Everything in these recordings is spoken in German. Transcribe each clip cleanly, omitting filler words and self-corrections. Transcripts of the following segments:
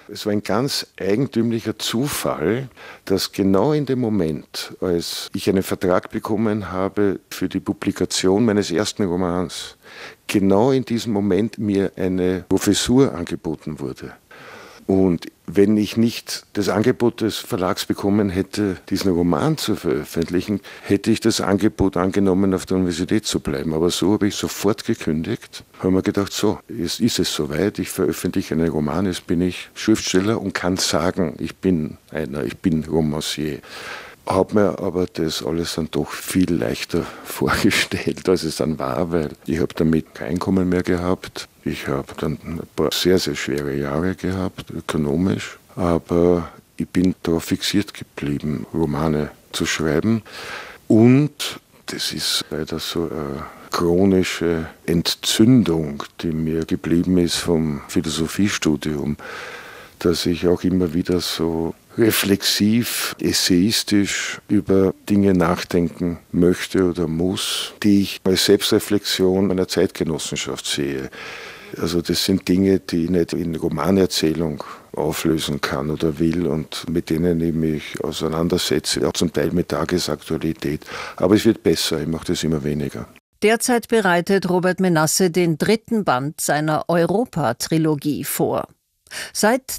Es war ein ganz eigentümlicher Zufall, dass genau in dem Moment, als ich einen Vertrag bekommen habe für die Publikation meines ersten Romans, genau in diesem Moment mir eine Professur angeboten wurde. Und wenn ich nicht das Angebot des Verlags bekommen hätte, diesen Roman zu veröffentlichen, hätte ich das Angebot angenommen, auf der Universität zu bleiben. Aber so habe ich sofort gekündigt. Habe mir gedacht, so, jetzt ist es soweit, ich veröffentliche einen Roman, jetzt bin ich Schriftsteller und kann sagen, ich bin Romancier. Habe mir aber das alles dann doch viel leichter vorgestellt, als es dann war, weil ich habe damit kein Einkommen mehr gehabt. Ich habe dann ein paar sehr, sehr schwere Jahre gehabt, ökonomisch. Aber ich bin darauf fixiert geblieben, Romane zu schreiben. Und das ist leider so eine chronische Entzündung, die mir geblieben ist vom Philosophiestudium, dass ich auch immer wieder so reflexiv, essayistisch über Dinge nachdenken möchte oder muss, die ich als Selbstreflexion meiner Zeitgenossenschaft sehe. Also das sind Dinge, die ich nicht in Romanerzählung auflösen kann oder will und mit denen ich mich auseinandersetze, auch zum Teil mit Tagesaktualität. Aber es wird besser, ich mache das immer weniger. Derzeit bereitet Robert Menasse den 3. Band seiner Europa-Trilogie vor. Seit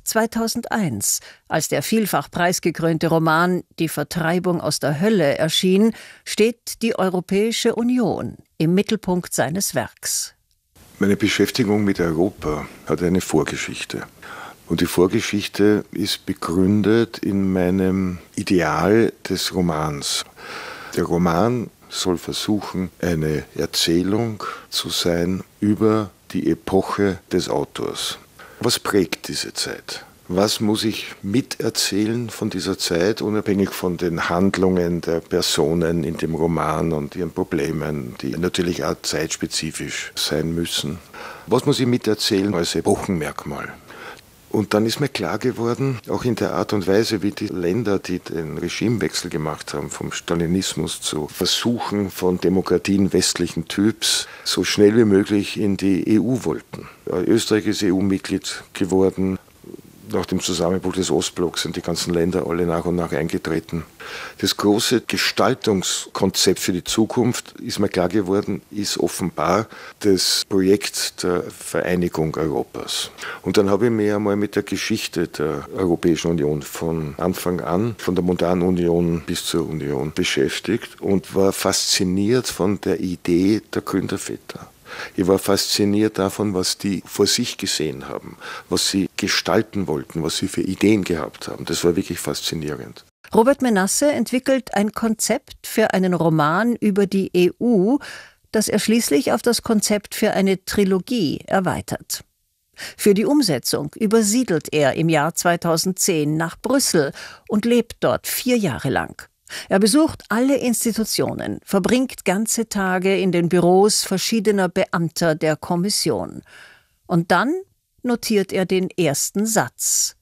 2001, als der vielfach preisgekrönte Roman »Die Vertreibung aus der Hölle« erschien, steht die Europäische Union im Mittelpunkt seines Werks. Meine Beschäftigung mit Europa hat eine Vorgeschichte. Und die Vorgeschichte ist begründet in meinem Ideal des Romans. Der Roman soll versuchen, eine Erzählung zu sein über die Epoche des Autors. Was prägt diese Zeit? Was muss ich miterzählen von dieser Zeit, unabhängig von den Handlungen der Personen in dem Roman und ihren Problemen, die natürlich auch zeitspezifisch sein müssen? Was muss ich miterzählen als Epochenmerkmal? Und dann ist mir klar geworden, auch in der Art und Weise, wie die Länder, die den Regimewechsel gemacht haben, vom Stalinismus zu Versuchen von Demokratien westlichen Typs, so schnell wie möglich in die EU wollten. Österreich ist EU-Mitglied geworden. Nach dem Zusammenbruch des Ostblocks sind die ganzen Länder alle nach und nach eingetreten. Das große Gestaltungskonzept für die Zukunft, ist mir klar geworden, ist offenbar das Projekt der Vereinigung Europas. Und dann habe ich mich einmal mit der Geschichte der Europäischen Union von Anfang an, von der modernen Union bis zur Union beschäftigt und war fasziniert von der Idee der Gründerväter. Ich war fasziniert davon, was die vor sich gesehen haben, was sie gestalten wollten, was sie für Ideen gehabt haben. Das war wirklich faszinierend. Robert Menasse entwickelt ein Konzept für einen Roman über die EU, das er schließlich auf das Konzept für eine Trilogie erweitert. Für die Umsetzung übersiedelt er im Jahr 2010 nach Brüssel und lebt dort 4 Jahre lang. Er besucht alle Institutionen, verbringt ganze Tage in den Büros verschiedener Beamter der Kommission. Und dann notiert er den ersten Satz.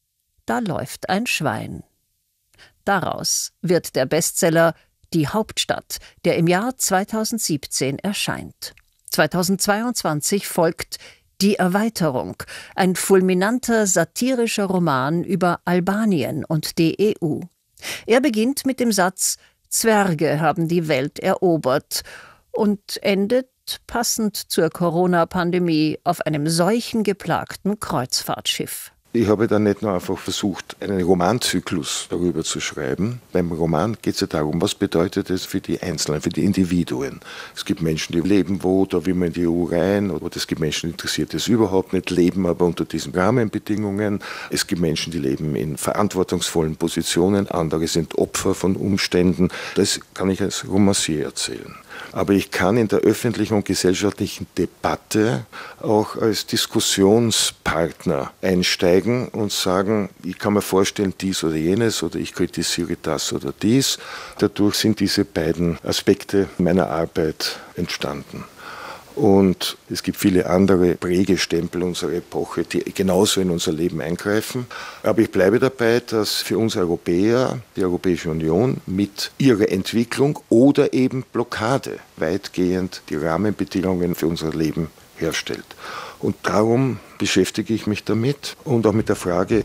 Da läuft ein Schwein. Daraus wird der Bestseller »Die Hauptstadt«, der im Jahr 2017 erscheint. 2022 folgt »Die Erweiterung«, ein fulminanter satirischer Roman über Albanien und die EU. Er beginnt mit dem Satz »Zwerge haben die Welt erobert« und endet, passend zur Corona-Pandemie, auf einem seuchengeplagten Kreuzfahrtschiff. Ich habe dann nicht nur einfach versucht, einen Romanzyklus darüber zu schreiben. Beim Roman geht es ja darum, was bedeutet es für die Einzelnen, für die Individuen. Es gibt Menschen, die leben wo, da will man in die EU rein, oder es gibt Menschen, die interessiert es überhaupt nicht, leben aber unter diesen Rahmenbedingungen. Es gibt Menschen, die leben in verantwortungsvollen Positionen, andere sind Opfer von Umständen. Das kann ich als Romancier erzählen. Aber ich kann in der öffentlichen und gesellschaftlichen Debatte auch als Diskussionspartner einsteigen und sagen, ich kann mir vorstellen, dies oder jenes oder ich kritisiere das oder dies. Dadurch sind diese beiden Aspekte meiner Arbeit entstanden. Und es gibt viele andere Prägestempel unserer Epoche, die genauso in unser Leben eingreifen. Aber ich bleibe dabei, dass für uns Europäer die Europäische Union mit ihrer Entwicklung oder eben Blockade weitgehend die Rahmenbedingungen für unser Leben herstellt. Und darum beschäftige ich mich damit und auch mit der Frage,